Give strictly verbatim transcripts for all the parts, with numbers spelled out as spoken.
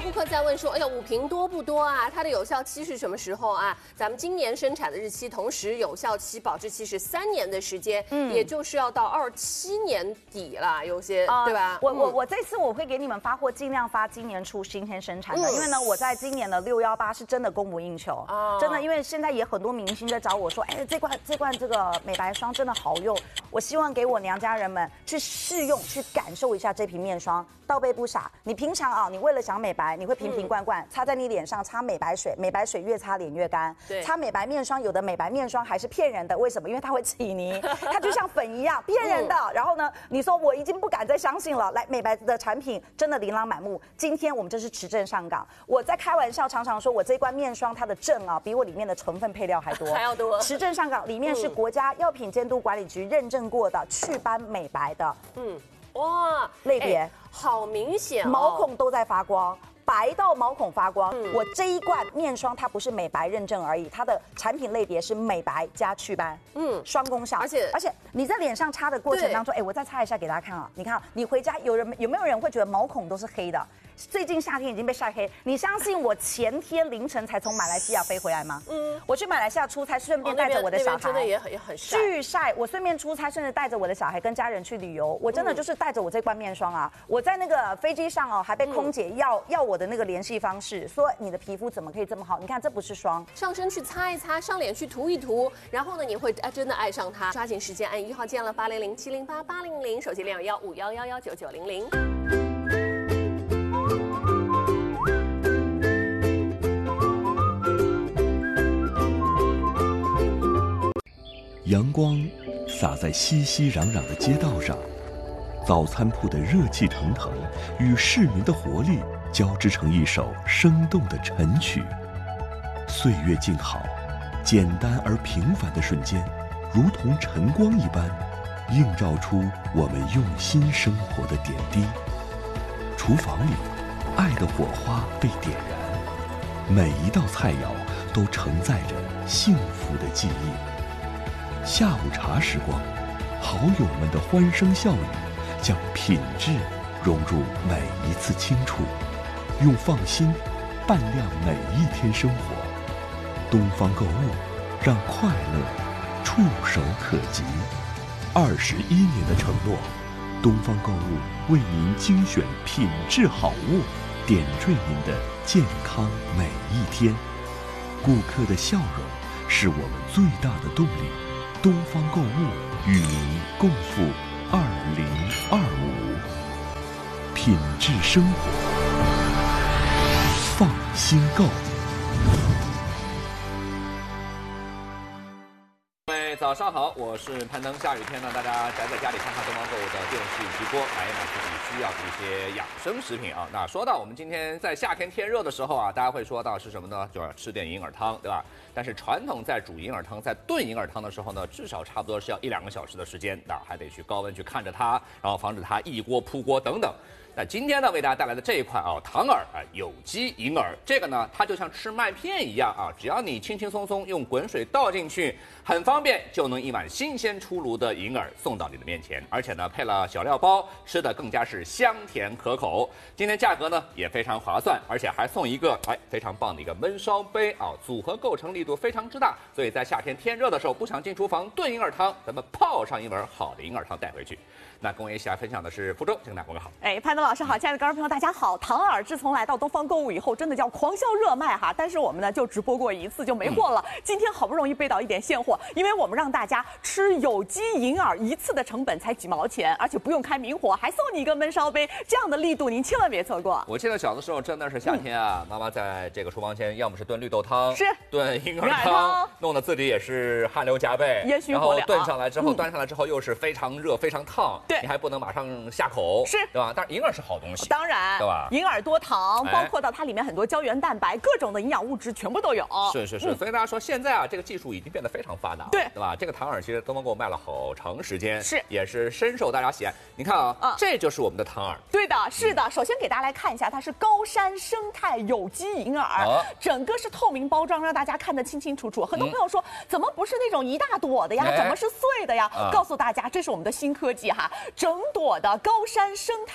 顾客在问说，哎呀，五瓶多不多啊？它的有效期是什么时候啊？咱们今年生产的日期，同时有效期、保质期是三年的时间，嗯，也就是要到二七年底了，有些、呃、对吧？ 我我我这次我会给你们发货，尽量发今年初今天生产的，嗯、因为呢，我在今年的六幺八是真的供不应求，哦、真的，因为现在也很多明星在找我说，哎，这罐这罐这个美白霜真的好用，我希望给我娘家人们去试用，去感受一下这瓶面霜。倒杯不傻，你平常啊，你为了想美白，你会瓶瓶罐罐、嗯、擦在你脸上，擦美白水，美白水越擦脸越干。对，擦美白面霜，有的美白面霜还是骗人的，为什么？因为它会起泥，它就像粉一样，骗人的。嗯、然后呢，你说我已经不敢再相信了。来，美白的产品真的琳琅满目。今天我们这是持证上岗，我在开玩笑，常常说我这罐面霜它的证啊，比我里面的成分配料还多， 还要多。 持证上岗，里面是国家药品监督管理局认证过的祛斑美白的。嗯。 哇， 类别、欸、 好明显、哦， 毛孔都在发光，白到毛孔发光。嗯、我这一罐面霜它不是美白认证而已，它的产品类别是美白加祛斑，嗯，双功效。而且而且你在脸上擦的过程当中，哎，我再擦一下给大家看啊，你看、啊，你回家有人有没有人会觉得毛孔都是黑的？最近夏天已经被晒黑，你相信我前天凌晨才从马来西亚飞回来吗？嗯，我去马来西亚出差，顺便带着我的小孩， 真的也很也很晒， 巨晒。我顺便出差，甚至带着我的小孩跟家人去旅游，我真的就是带着我这罐面霜啊。我在那个飞机上哦，还被空姐要、嗯、要我的那个联系方式，说你的皮肤怎么可以这么好？你看这不是霜， 上身去擦一擦，上脸去涂一涂，然后呢，你会哎真的爱上它。抓紧时间按一号键了，八零零七零八八零零，手机零幺幺五幺幺幺九九零零。 阳光洒在熙熙攘攘的街道上，早餐铺的热气腾腾与市民的活力交织成一首生动的晨曲。岁月静好，简单而平凡的瞬间，如同晨光一般，映照出我们用心生活的点滴。厨房里，爱的火花被点燃，每一道菜肴都承载着幸福的记忆。下午茶时光，好友们的欢声笑语，将品质融入每一次清楚，用放心伴亮每一天生活。东方购物，让快乐触手可及。二十一年的承诺，东方购物为您精选品质好物，点缀您的健康每一天。顾客的笑容是我们最大的动力。东方购物与您共赴二零二五，品质生活，放心购。 各位早上好，我是攀登。下雨天呢，大家宅在家里看看东方购物的电视直播，买一买自己需要的一些养生食品啊。那说到我们今天在夏天天热的时候啊，大家会说到是什么呢？就是吃点银耳汤，对吧？但是传统在煮银耳汤、在炖银耳汤的时候呢，至少差不多是要一两个小时的时间，那还得去高温去看着它，然后防止它一锅扑锅等等。那今天呢，为大家带来的这一款啊，糖耳啊，有机银耳，这个呢，它就像吃麦片一样啊，只要你轻轻松松用滚水倒进去，很方便，就能一碗新鲜出炉的银耳送到你的面前，而且呢，配了小料包，吃的更加是香甜可口。今天价格呢也非常划算，而且还送一个哎非常棒的一个焖烧杯啊，组合构成力度非常之大，所以在夏天天热的时候，不想进厨房炖银耳汤，咱们泡上一碗好的银耳汤带回去。那跟我一起来分享的是福州，请大家好。 哎，潘东老师好，亲爱的观众朋友大家好。糖耳自从来到东方购物以后，真的叫狂销热卖哈。但是我们呢就直播过一次就没货了。嗯、今天好不容易备到一点现货，因为我们让大家吃有机银耳一次的成本才几毛钱，而且不用开明火，还送你一个焖烧杯，这样的力度您千万别错过。 我记得小的时候真的是夏天啊，嗯、妈妈在这个厨房前，要么是炖绿豆汤， 是炖银耳汤，弄得自己也是汗流浃背， 烟熏火燎。 然后炖上来之后，嗯、端上来之后又是非常热、非常烫， 对， 你还不能马上下口， 是， 对吧？但是银耳是好东西， 当然， 对吧？ 银耳多糖，包括到它里面很多胶原蛋白，各种的营养物质全部都有。 是是是，嗯、所以大家说现在啊，这个技术已经变得非常发达了， 对， 对吧？这个糖耳其实东方购物卖了好长时间， 是， 也是深受大家喜爱。你看啊，嗯、这就是我们的糖耳。 对的，是的。嗯、首先给大家来看一下，它是高山生态有机银耳，啊、整个是透明包装，让大家看得清清楚楚。很多朋友说，嗯、怎么不是那种一大朵的呀？哎、怎么是碎的呀？啊、告诉大家，这是我们的新科技哈，整朵的高山生态有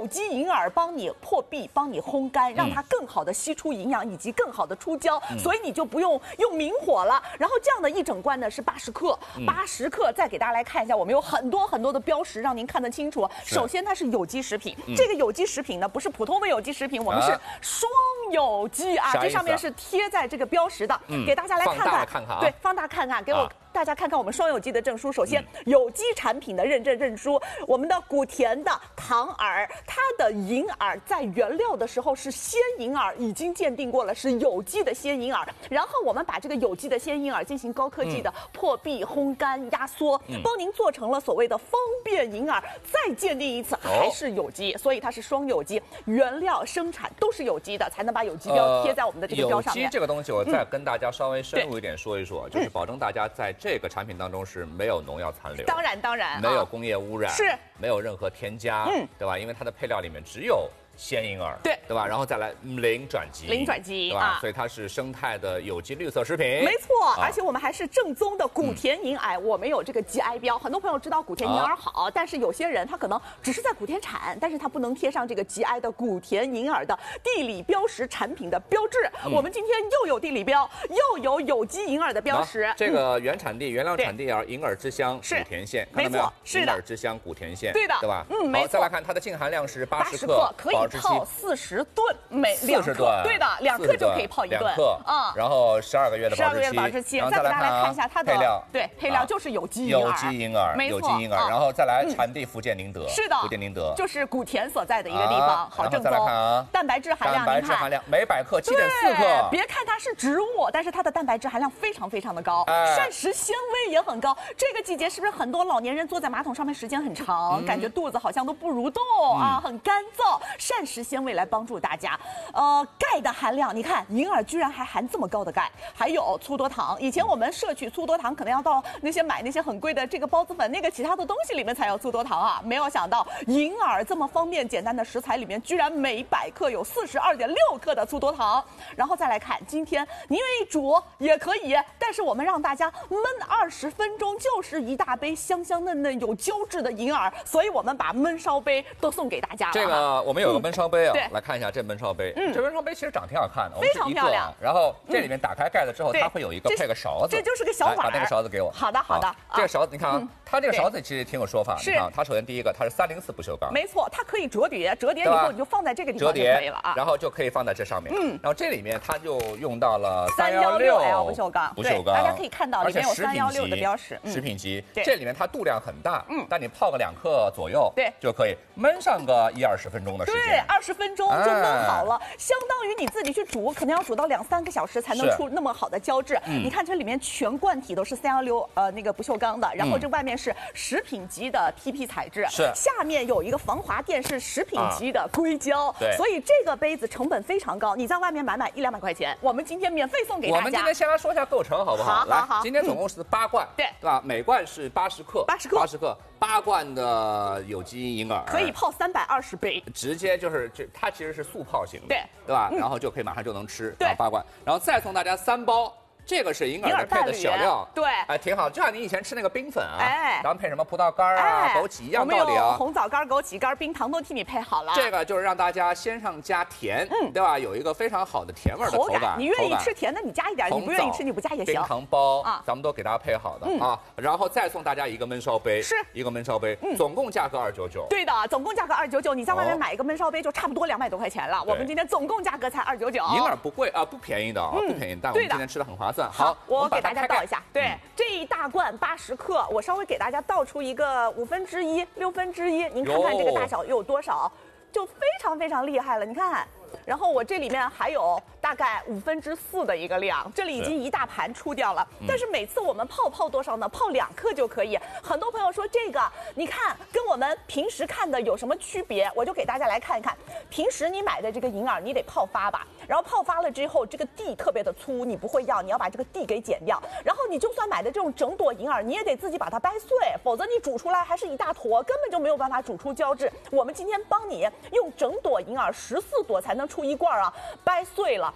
机银耳帮你破壁，帮你烘干，让它更好的吸出营养以及更好的出胶，嗯、所以你就不用用明火了。然后这样的一整罐呢是八十克，八十克，再给大家来看一下，我们有很多很多的标识，让您看得清楚。首先它是有机食品，嗯、这个有机食品呢不是普通的有机食品，我们是双有机啊，这上面是贴在这个标识的，嗯、给大家来看看， 放大看看啊， 对，放大看看，给我。啊大家看看我们双有机的证书。首先，有机产品的认证证书，我们的古田的糖耳，它的银耳在原料的时候是鲜银耳，已经鉴定过了是有机的鲜银耳。然后我们把这个有机的鲜银耳进行高科技的破壁、烘干、压缩，帮您做成了所谓的方便银耳，再鉴定一次还是有机，所以它是双有机，原料生产都是有机的，才能把有机标贴在我们的这个标上面。 有机这个东西，我再跟大家稍微深入一点说一说，就是保证大家在这个产品当中是没有农药残留， 当然当然没有工业污染， 是没有任何添加，嗯，对吧？因为它的配料里面只有鲜银耳， 对对吧？然后再来零转基因， 零转基因， 对吧？啊、所以它是生态的有机绿色食品， 没错。啊、而且我们还是正宗的古田银耳，嗯、我们有这个 G I 标。很多朋友知道古田银耳好，啊、但是有些人他可能只是在古田产，但是他不能贴上这个 G I 的古田银耳的地理标识产品的标志。嗯、我们今天又有地理标，又有有机银耳的标识。 啊、这个原产地、原料产地啊，银耳之乡古田县， 没错，是的， 银耳之乡古田县， 对的， 对吧？ 嗯，没错。 再来看它的净含量是八十克，可以泡四十。十吨每两克，对的，两克就可以泡一顿， 两克，嗯，然后十二个月的保质期， 十二个月的保质期。再给大家来看一下它的配料， 对，配料就是有机银耳， 有机银耳，有机银耳，然后再来产地福建宁德， 是的， 福建宁德就是古田所在的一个地方，好正宗。 再来看啊， 蛋白质含量， 蛋白质含量每百克七点四克， 别看它是植物，但是它的蛋白质含量非常非常的高，膳食纤维也很高。这个季节是不是很多老年人坐在马桶上面时间很长，感觉肚子好像都不蠕动啊，很干燥？膳食纤维来帮助大家。呃，钙的含量，你看银耳居然还含这么高的钙，还有粗多糖。以前我们摄取粗多糖，可能要到那些买那些很贵的这个孢子粉、那个其他的东西里面才有粗多糖啊。没有想到银耳这么方便简单的食材里面，居然每百克有四十二点六克的粗多糖。然后再来看，今天您愿意煮也可以，但是我们让大家焖二十分钟，就是一大杯香香嫩嫩有胶质的银耳，所以我们把焖烧杯都送给大家了。 这个我们有个焖烧杯啊， 嗯、 来看一下这焖烧杯。嗯，这焖烧杯其实长挺好看的， 非常漂亮。 然后这里面打开盖子之后，它会有一个配个勺子， 这就是个小碗。 把那个勺子给我。 好的，好的。 这个勺子你看啊，它这个勺子其实挺有说法。 是啊，它首先第一个它是三零四不锈钢， 没错，它可以折叠，折叠以后你就放在这个地方就可以了啊。 然后就可以放在这上面。嗯，然后这里面它就用到了三幺六 L 不锈钢， 不锈钢， 大家可以看到里面有三幺六的标识， 食品级。这里面它度量很大，嗯，但你泡个两克左右，对，就可以焖上个一二十分钟的时间。 对，二十分钟就焖好了，相当于你自己去煮，可能要煮到两三个小时才能出那么好的胶质。你看这里面全罐体都是三幺六呃那个不锈钢的，然后这外面是食品级的 T P 材质， 是下面有一个防滑垫是食品级的硅胶， 对， 所以这个杯子成本非常高，你在外面买买一两百块钱，我们今天免费送给大家。 我们今天先来说一下构成好不好？ 好，好， 今天总共是八罐， 对， 对吧？每罐是八十克， 八十克， 八十克，八罐的有机银耳可以泡三百二十杯， 直接就是这它其实是速泡型的， 对， 对吧？然后就可以马上就能吃， 对， 八罐，然后再送大家三包。这个是银耳的配的小料， 对， 哎，挺好，就像你以前吃那个冰粉啊， 哎， 然后配什么葡萄干啊、枸杞一样道理啊。 红枣干、枸杞干、冰糖都替你配好了。 这个就是让大家先上加甜，嗯，对吧？有一个非常好的甜味的口感。 你愿意吃甜的，你加一点；你不愿意吃，你不加也行。 冰糖包啊，咱们都给大家配好的啊，然后再送大家一个焖烧杯， 是一个焖烧杯，总共价格二九九。 对的，总共价格二九九，你在外面买一个焖烧杯就差不多两百多块钱了。我们今天总共价格才二九九。 银耳不贵啊，不便宜的啊，不便宜，但我们今天吃的很划算。好， 我给大家倒一下，对，这一大罐八十克，我稍微给大家倒出一个五分之一、六分之一，您看看这个大小有多少，就非常非常厉害了。你看，然后我这里面还有大概五分之四的一个量，这里已经一大盘出掉了。但是每次我们泡泡多少呢？泡两克就可以。很多朋友说这个，你看跟我们平时看的有什么区别？我就给大家来看一看。平时你买的这个银耳，你得泡发吧，然后泡发了之后，这个蒂特别的粗，你不会要，你要把这个蒂给剪掉。然后你就算买的这种整朵银耳，你也得自己把它掰碎，否则你煮出来还是一大坨，根本就没有办法煮出胶质。我们今天帮你用整朵银耳十四朵才能出一罐啊，掰碎了，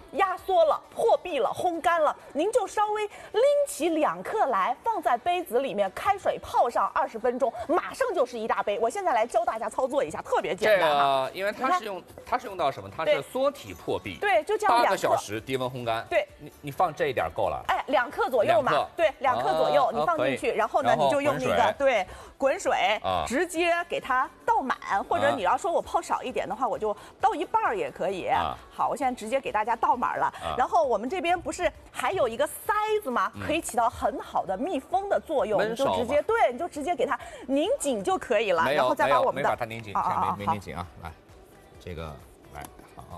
压缩了、破壁了、烘干了，您就稍微拎起两克来，放在杯子里面，开水泡上二十分钟，马上就是一大杯。我现在来教大家操作一下，特别简单哈。 这个因为它是用它是用到什么？它是缩体破壁。 对，就这样八个小时低温烘干。 对， 你你放这一点够了。 哎，两克左右嘛。对，两克左右，你放进去，然后呢，你就用那个对滚水直接给它倒满，或者你要说我泡少一点的话，我就倒一半也可以。好，我现在直接给大家倒满了。然后我们这边不是还有一个塞子吗？可以起到很好的密封的作用，你就直接对，你就直接给它拧紧就可以了。然后再把我们的没把它拧紧，没没拧紧啊，来，这个来好。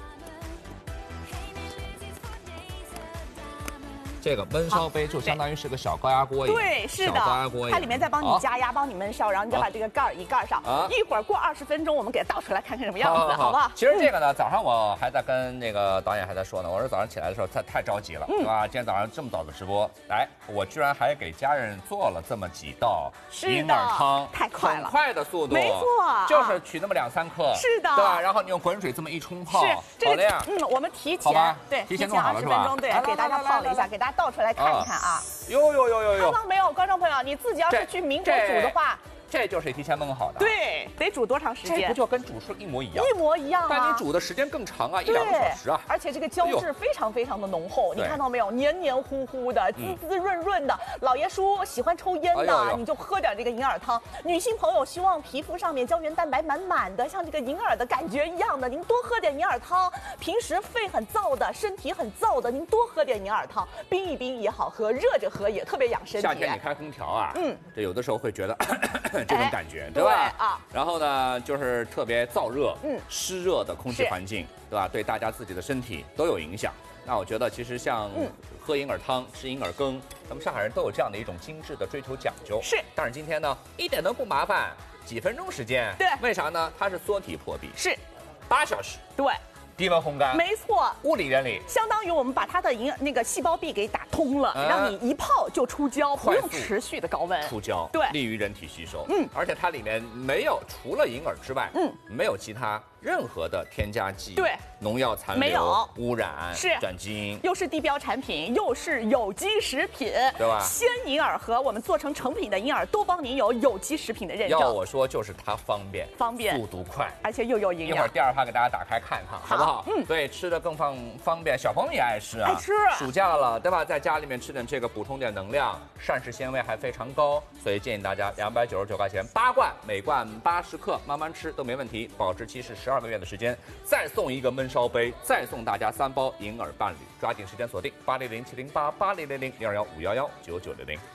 这个焖烧杯就相当于是个小高压锅一样， 对，是的， 高压锅它里面再帮你加压，帮你焖烧，然后你再把这个盖儿一盖上，一会儿过二十分钟，我们给它倒出来看看什么样子，好不好？ 其实这个呢，早上我还在跟那个导演还在说呢，我说早上起来的时候太太着急了，对吧？今天早上这么早的直播，来，我居然还给家人做了这么几道银耳汤， 太快了， 很快的速度， 没错， 就是取那么两三克， 是的， 对吧？然后你用滚水这么一冲泡， 是好的呀， 嗯，我们提前对提前弄好了是吧？ 对，给大家泡了一下，给大家倒出来看一看。啊， 呦呦呦呦呦！ 看到没有，观众朋友，你自己要是去民国煮的话， 这就是提前焖好的。 对，得煮多长时间？ 这不就跟煮出一模一样？ 一模一样啊！ 但你煮的时间更长啊，一两个小时啊！ 而且这个胶质非常非常的浓厚，你看到没有？黏黏糊糊的，滋滋润润的。老爷叔喜欢抽烟的，你就喝点这个银耳汤。女性朋友希望皮肤上面胶原蛋白满满的，像这个银耳的感觉一样的，您多喝点银耳汤。平时肺很燥的，身体很燥的，您多喝点银耳汤，冰一冰也好喝，热着喝也特别养身体。 夏天你开空调啊，嗯，这有的时候会觉得这种感觉， 对吧？啊， 然后呢，就是特别燥热，嗯，湿热的空气环境，对吧？对大家自己的身体都有影响。那我觉得其实像喝银耳汤、吃银耳羹，咱们上海人都有这样的一种精致的追求讲究。 是， 但是今天呢，一点都不麻烦，几分钟时间。 对， 为啥呢？它是缩体破壁， 是， 八小时。 对。 低温烘干， 没错， 物理原理， 相当于我们把它的银那个细胞壁给打通了，嗯、让你一泡就出胶，不用持续的高温出胶， 对， 利于人体吸收。嗯，而且它里面没有除了银耳之外，嗯，没有其他任何的添加剂， 对， 农药残留， 没有污染， 是转基因， 又是地标产品，又是有机食品， 对吧？ 鲜银耳和我们做成成品的银耳都帮您有有机食品的认证。 要我说就是它方便， 方便， 速度快， 而且又有营养。 一会儿第二趴给大家打开看看，好不好？嗯，对，吃的更方方便，小朋友也爱吃啊， 爱吃。 暑假了，对吧？在家里面吃点这个，补充点能量，膳食纤维还非常高，所以建议大家两百九十九块钱八罐，每罐八十克，慢慢吃都没问题，保质期是十二个月的时间。再送一个焖烧杯，再送大家三包银耳伴侣，抓紧时间锁定八零零七零八八零零零零二幺五幺幺九九零零。